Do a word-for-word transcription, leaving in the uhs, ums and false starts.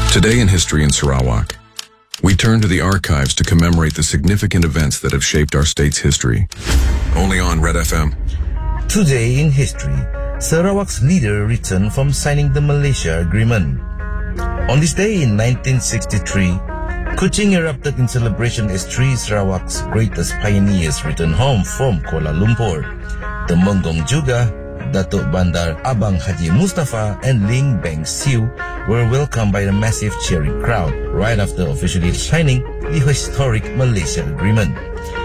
Today in History in Sarawak, we turn to the archives to commemorate the significant events that have shaped our state's history. Only on Red F M. Today in History, Sarawak's leader returned from signing the Malaysia Agreement. On this day in nineteen sixty-three, Kuching erupted in celebration as three Sarawak's greatest pioneers returned home from Kuala Lumpur. Temenggong Juga, Datuk Bandar Abang Haji Mustafa and Ling Beng Siu were welcomed by a massive cheering crowd right after officially signing the historic Malaysia Agreement.